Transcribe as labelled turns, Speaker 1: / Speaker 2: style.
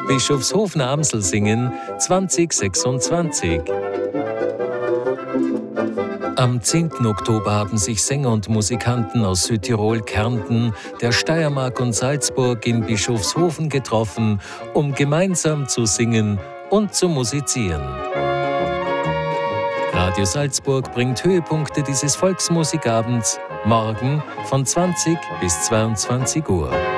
Speaker 1: Bischofshofen Amsel singen 2026. Am 10. Oktober haben sich Sänger und Musikanten aus Südtirol, Kärnten, der Steiermark und Salzburg in Bischofshofen getroffen, um gemeinsam zu singen und zu musizieren. Radio Salzburg bringt Höhepunkte dieses Volksmusikabends morgen von 20 bis 22 Uhr.